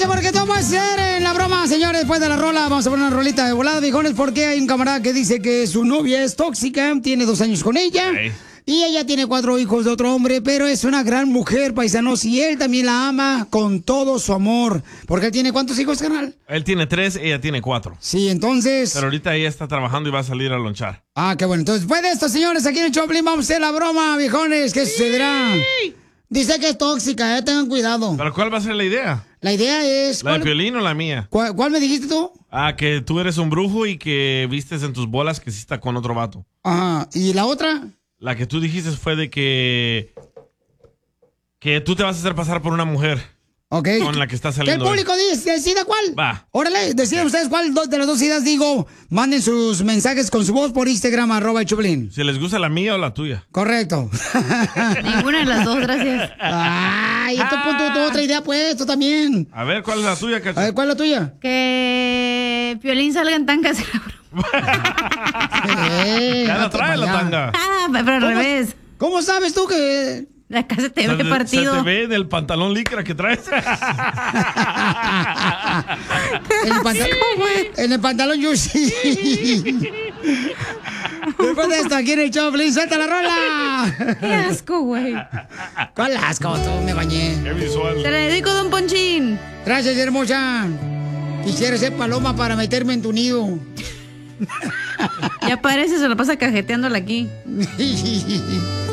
Prepárense porque todo va a ser en la broma, señores. Después de la rola, vamos a poner una rolita de volada, viejones, porque hay un camarada que dice que su novia es tóxica, tiene 2 años con ella. Okay. Y ella tiene 4 hijos de otro hombre, pero es una gran mujer, paisanos, y él también la ama con todo su amor. Porque él tiene ¿cuántos hijos, carnal? Él tiene 3, ella tiene 4. Sí, entonces... Pero ahorita ella está trabajando y va a salir a lonchar. Ah, qué bueno. Entonces, después de esto, señores, aquí en el Choplin vamos a hacer la broma, viejones. ¿Qué sucederá? Dice que es tóxica, tengan cuidado. ¿Pero cuál va a ser la idea? La idea es... ¿La de Piolín o la mía? ¿Cuál me dijiste tú? Ah, que tú eres un brujo y que vistes en tus bolas que sí está con otro vato. Ajá. ¿Y la otra? La que tú dijiste fue de que tú te vas a hacer pasar por una mujer. Ok. Con la que está Que el saliendo. público decida cuál. Va. Órale, deciden ustedes cuál de las 2 ideas digo. Manden sus mensajes con su voz por Instagram, @Choplin. Si les gusta la mía o la tuya. Correcto. Ninguna de las dos, gracias. Ay, esto punto tu otra idea, pues, tú también. A ver, ¿cuál es la tuya, Cacha? A ver, ¿cuál es la tuya? Que Piolín salga en tangas. Ya la trae la tanga. Ah, pero al revés. ¿Cómo sabes tú que...? Acá se te ve partido. Se te ve del pantalón licra que traes. En el pantalón Yushi. Después de esto, aquí en el Choplin, ¡suelta la rola! ¡Qué asco, güey! ¿Cuál asco? Tú me bañé. ¡Qué visual! Te la dedico, don Ponchín. Gracias, hermosa. Quisiera ser paloma para meterme en tu nido. Ya parece, se lo pasa cajeteándola aquí.